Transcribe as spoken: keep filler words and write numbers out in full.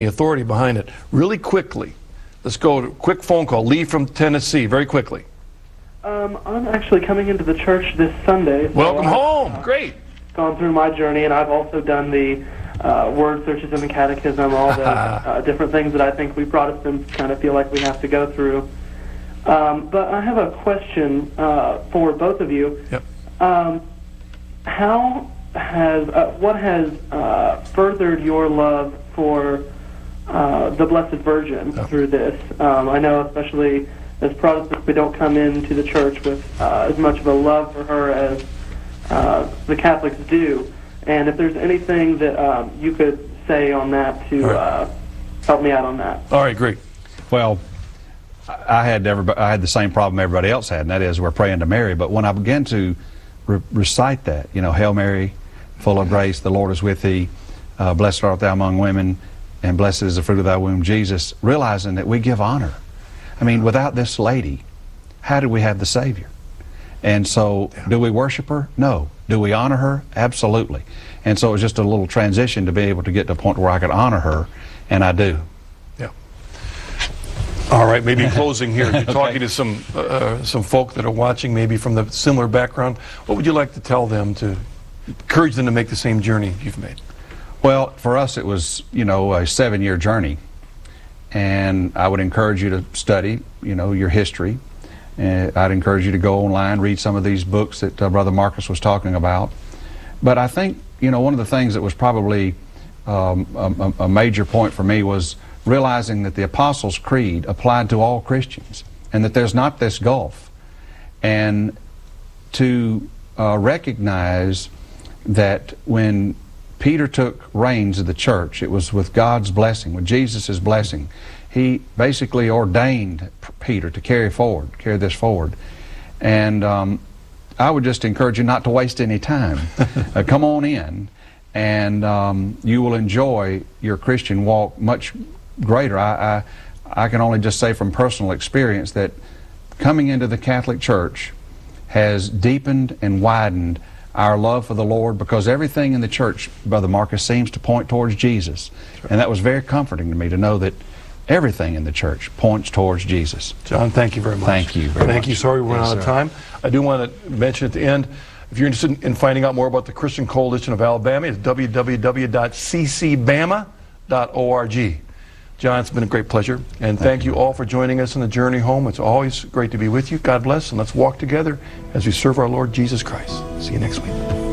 the authority behind it. Really quickly, let's go to a quick phone call. Lee from Tennessee, very quickly. Um, I'm actually coming into the church this Sunday. So Welcome I've, home. Uh, Great. Gone through my journey, and I've also done the uh, word searches in the catechism, all the uh, different things that I think we Protestants kind of feel like we have to go through. Um, but I have a question uh, for both of you. Yep. Um, how has uh, what has uh, furthered your love for uh, the Blessed Virgin oh. through this? Um, I know, especially as Protestants, we don't come into the church with uh, as much of a love for her as uh, the Catholics do. And if there's anything that um, you could say on that to right. uh, help me out on that. All right, great. Well, I had everybody, I had the same problem everybody else had, and that is we're praying to Mary. But when I began to re recite that, you know, Hail Mary, full of grace, the Lord is with thee, uh, blessed art thou among women, and blessed is the fruit of thy womb, Jesus, realizing that we give honor. I mean, without this lady, how did we have the Savior? And so, yeah. do we worship her? No. Do we honor her? Absolutely. And so it was just a little transition to be able to get to a point where I could honor her, and I do. Yeah. All right, maybe closing here. You're okay. talking to some, uh, some folk that are watching, maybe from the similar background. What would you like to tell them to encourage them to make the same journey you've made? Well, for us it was, you know, a seven-year journey. And I would encourage you to study, you know, your history. Uh, I'd encourage you to go online, read some of these books that uh, Brother Marcus was talking about. But I think, you know, one of the things that was probably um, a, a major point for me was realizing that the Apostles' Creed applied to all Christians and that there's not this gulf. And to uh, recognize that when Peter took reins of the church, it was with God's blessing, with Jesus' blessing. He basically ordained Peter to carry forward, carry this forward. And um, I would just encourage you not to waste any time. uh, come on in, and um, you will enjoy your Christian walk much greater. I, I, I can only just say from personal experience that coming into the Catholic Church has deepened and widened our love for the Lord, because everything in the church, Brother Marcus, seems to point towards Jesus. Right. And that was very comforting to me to know that everything in the church points towards Jesus. John, thank you very much. Thank you very thank much. you. Sorry we're yes, out of sir. time. I do want to mention at the end, if you're interested in finding out more about the Christian Coalition of Alabama, it's w w w dot c c bama dot org. John, it's been a great pleasure. And thank, thank you all for joining us on the journey home. It's always great to be with you. God bless, and let's walk together as we serve our Lord Jesus Christ. See you next week.